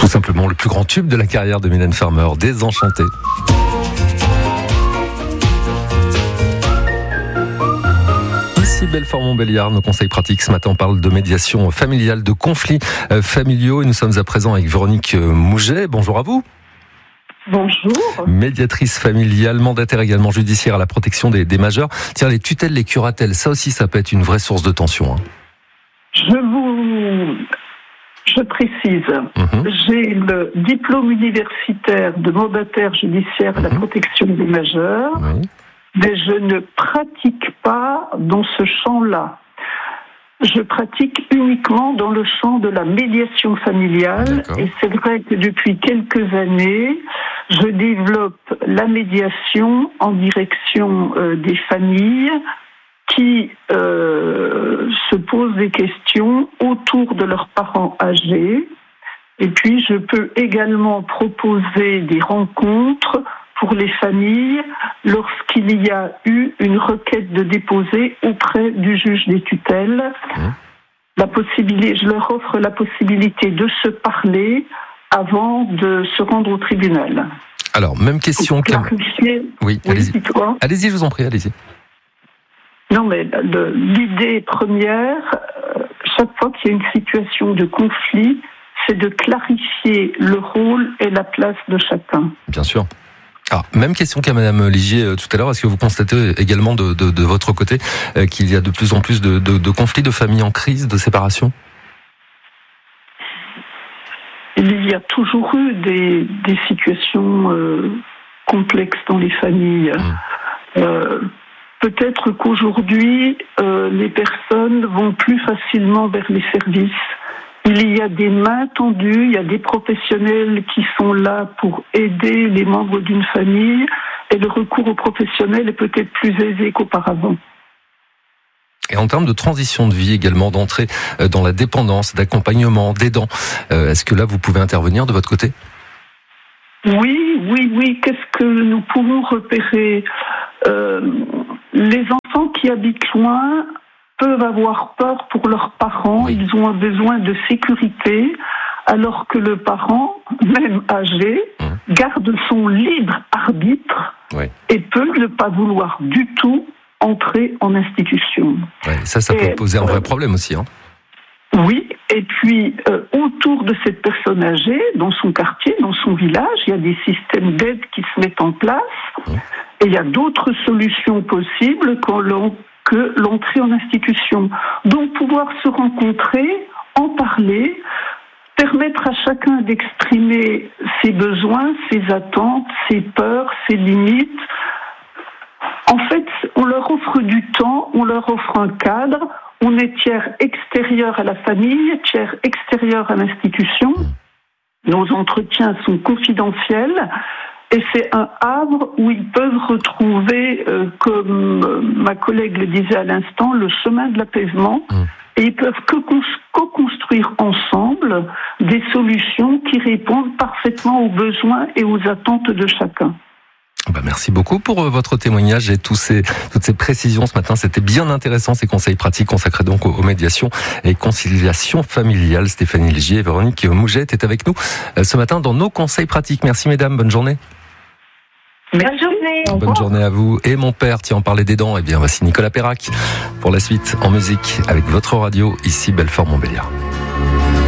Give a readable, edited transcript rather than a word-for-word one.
simplement le plus grand tube de la carrière de Mylène Farmer, Désenchantée. Ici Belfort-Montbéliard, nos conseils pratiques. Ce matin, on parle de médiation familiale, de conflits familiaux. Et nous sommes à présent avec Véronique Mouget. Bonjour à vous. Bonjour. Médiatrice familiale, mandataire également judiciaire à la protection des majeurs. Tiens, les tutelles, les curatelles, ça aussi, ça peut être une vraie source de tension. Je précise, j'ai le diplôme universitaire de mandataire judiciaire à la protection des majeurs, mais je ne pratique pas dans ce champ-là. Je pratique uniquement dans le champ de la médiation familiale. D'accord. Et c'est vrai que depuis quelques années, je développe la médiation en direction des familles qui se posent des questions autour de leurs parents âgés. Et puis, je peux également proposer des rencontres pour les familles lorsqu'il y a eu une requête de déposer auprès du juge des tutelles. Je leur offre la possibilité de se parler avant de se rendre au tribunal. Alors, même question. Oui, allez-y. Dis-toi. Allez-y, je vous en prie, allez-y. Non, mais l'idée première, chaque fois qu'il y a une situation de conflit, c'est de clarifier le rôle et la place de chacun. Bien sûr. Alors, même question qu'à Madame Ligier tout à l'heure. Est-ce que vous constatez également de votre côté qu'il y a de plus en plus de conflits de familles en crise, de séparation ? Il y a toujours eu des situations complexes dans les familles. Peut-être qu'aujourd'hui, les personnes vont plus facilement vers les services. Il y a des mains tendues, il y a des professionnels qui sont là pour aider les membres d'une famille, et le recours aux professionnels est peut-être plus aisé qu'auparavant. Et en termes de transition de vie également, d'entrée dans la dépendance, d'accompagnement, d'aidant, est-ce que là vous pouvez intervenir de votre côté ? Oui. Qu'est-ce que nous pouvons repérer ? Les enfants qui habitent loin peuvent avoir peur pour leurs parents, ils ont un besoin de sécurité, alors que le parent, même âgé, garde son libre arbitre et peut ne pas vouloir du tout entrer en institution. Ça peut poser un vrai problème aussi. Oui, et puis autour de cette personne âgée, dans son quartier, dans son village, il y a des systèmes d'aide qui se mettent en place, et il y a d'autres solutions possibles que l'entrée en institution. Donc pouvoir se rencontrer, en parler, permettre à chacun d'exprimer ses besoins, ses attentes, ses peurs, ses limites. En fait, on leur offre du temps, on leur offre un cadre, on est tiers extérieur à la famille, tiers extérieur à l'institution. Nos entretiens sont confidentiels. Et c'est un havre où ils peuvent retrouver, comme ma collègue le disait à l'instant, le chemin de l'apaisement. Et ils peuvent co-construire ensemble des solutions qui répondent parfaitement aux besoins et aux attentes de chacun. Merci beaucoup pour votre témoignage et toutes ces précisions ce matin. C'était bien intéressant, ces conseils pratiques consacrés donc aux médiations et conciliations familiales. Stéphanie Ligier et Véronique Mouget étaient avec nous ce matin dans nos conseils pratiques. Merci mesdames, bonne journée. Bonne journée. Bonne journée à vous. Et mon père, tiens, on parlait des dents. Eh bien, voici Nicolas Perrac pour la suite en musique avec votre radio, ici Belfort-Montbéliard.